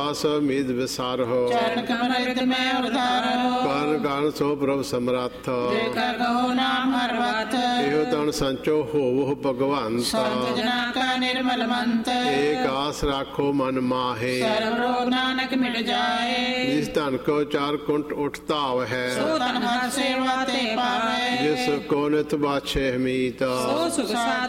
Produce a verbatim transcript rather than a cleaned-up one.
ਨਾਸ ਉਮੀਦ ਵਿਸਾਰਹੁ ਚਰਨ ਕਮਲ ਰਿਤ ਮੈਂ ਉਤਾਰਹੁ ਕਾਰਨ ਕਾਰਨ ਸੋ ਪ੍ਰਭ ਸਮਰੱਥ ਜੇ ਕਰ ਕਹੋ ਨਾਮ ਹਰ ਵਤ ਇਹੋ ਤਨ ਸੰਚੋ ਹੋਵਹੁ ਭਗਵੰਤ ਸੰਤ ਜਨਾ ਕਾ ਨਿਰਮਲ ਮੰਤ ਏਕ ਆਸ ਰਾਖੋ ਮਨ ਮਾਹੇ ਸਰਬ ਰੋਗ ਨਾਨਕ ਮਿਟ ਜਾਏ ਜਿਸ ਧਨ ਕੋ ਚਾਰ ਕੁੰਟ ਉਠ ਧਾਵ ਹੈ ਸੋ ਤਨ ਹਰ ਸੇਵਾ ਤੇ ਪਾਵੇ ਜਿਸ ਕੋ ਨਿਤ ਬਾਛੇ ਹਮੀਤ ਸੋ ਸੁਖ ਸਾਧ